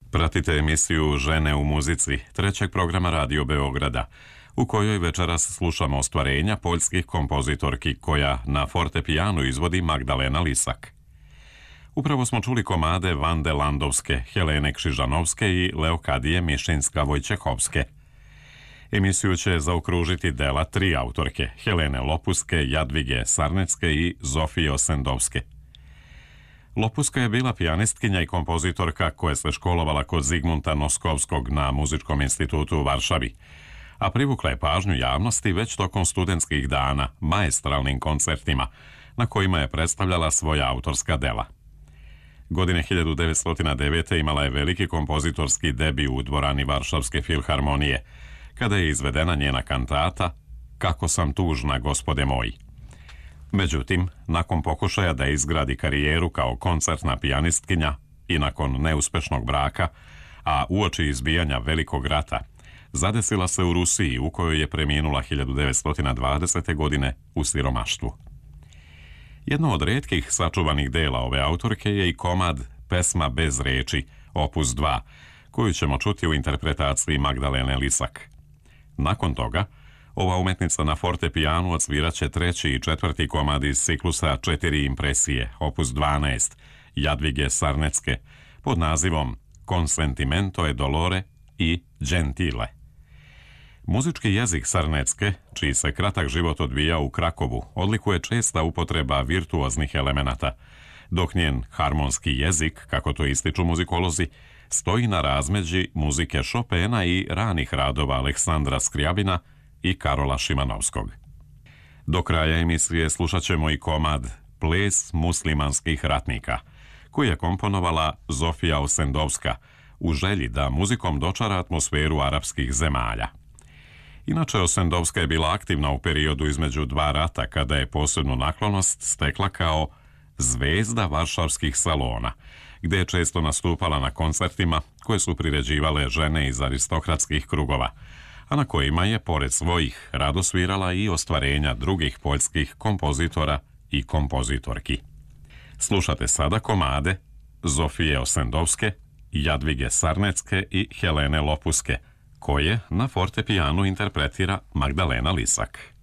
Pratite emisiju Žene u muzici, trećeg programa Radio Beograda, u kojoj večeras slušamo ostvarenja poljskih kompozitorki koja na fortepijanu izvodi Magdalena Lisak. Upravo smo čuli komade Vande Landovske, Helene Kšižanovske i Leokadije Mišinska-Vojčehovske. Emisiju će zaokružiti dela tri autorke, Helene Lopuske, Jadvige Sarnecke i Zofije Osendovske. Lopuska je bila pijanistkinja i kompozitorka koja se školovala kod Zigmunta Noskovskog na Muzičkom institutu u Varšavi, a privukla je pažnju javnosti već tokom studentskih dana maestralnim koncertima na kojima je predstavljala svoja autorska dela. Godine 1909. imala je veliki kompozitorski debi u dvorani Varšavske filharmonije, kada je izvedena njena kantata Kako sam tužna, gospode moji. Međutim, nakon pokušaja da izgradi karijeru kao koncertna pijanistkinja i nakon neuspešnog braka, a uoči izbijanja Velikog rata, zadesila se u Rusiji u kojoj je preminula 1920. godine u siromaštvu. Jedno od retkih sačuvanih dela ove autorke je i komad Pesma bez reči, opus 2, koju ćemo čuti u interpretaciji Magdalene Lisak. Nakon toga, ova umetnica na fortepijanu odsviraće treći i četvrti komad iz ciklusa Četiri impresije, opus 12, Jadvige Sarnecke, pod nazivom Consentimento e dolore i Gentile. Muzički jezik Sarnecke, čiji se kratak život odvija u Krakovu, odlikuje česta upotreba virtuoznih elemenata, dok njen harmonski jezik, kako to ističu muzikolozi, stoji na razmeđi muzike Chopina i ranih radova Aleksandra Skriabina i Karola Šimanovskog. Do kraja emisije slušat ćemo i komad Ples muslimanskih ratnika, koji je komponovala Zofija Osendovska u želji da muzikom dočara atmosferu arapskih zemalja. Inače, Osendovska je bila aktivna u periodu između dva rata, kada je posebnu naklonost stekla kao zvezda varšavskih salona, gde je često nastupala na koncertima koje su priređivale žene iz aristokratskih krugova, a na kojima je, pored svojih, rado svirala i ostvarenja drugih poljskih kompozitora i kompozitorki. Slušate sada komade Zofije Osendovske, Jadvige Sarnecke i Helene Lopuske, koje na fortepijanu interpretira Magdalena Lisak.